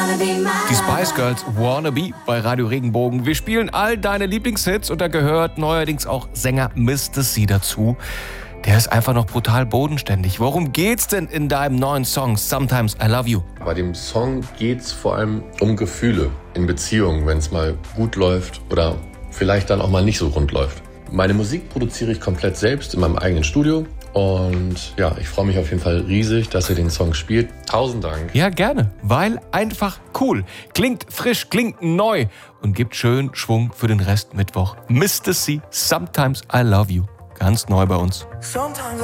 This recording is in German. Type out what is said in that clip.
Die Spice Girls Wannabe bei Radio Regenbogen. Wir spielen all deine Lieblingshits und da gehört neuerdings auch Sänger Mr. C dazu. Der ist einfach noch brutal bodenständig. Worum geht's denn in deinem neuen Song Sometimes I Love You? Bei dem Song geht's vor allem um Gefühle in Beziehungen, wenn es mal gut läuft oder vielleicht dann auch mal nicht so rund läuft. Meine Musik produziere ich komplett selbst in meinem eigenen Studio. Und ja, ich freue mich auf jeden Fall riesig, dass ihr den Song spielt. 1000 Dank. Ja, gerne, weil einfach cool. Klingt frisch, klingt neu und gibt schön Schwung für den Rest Mittwoch. Mr. C, Sometimes I Love You. Ganz neu bei uns.